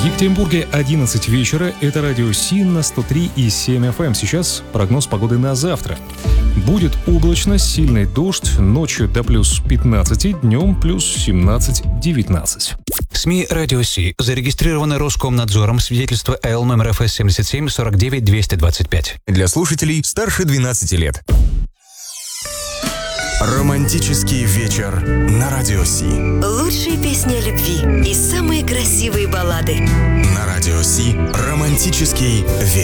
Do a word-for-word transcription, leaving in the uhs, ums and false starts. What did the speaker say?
Екатеринбурге одиннадцать вечера. Это радио Си на сто три и семь эф эм. Сейчас прогноз погоды на завтра. Будет облачно, сильный дождь, ночью до плюс пятнадцать, днем плюс семнадцать-девятнадцать. СМИ «Радио Си» зарегистрированы Роскомнадзором, свидетельство Эл номер эф эс семьдесят семь сорок девять двести двадцать пять. Для слушателей старше двенадцати лет. Романтический вечер на Радио Си. Лучшие песни о любви и самые красивые баллады. На Радио Си романтический вечер.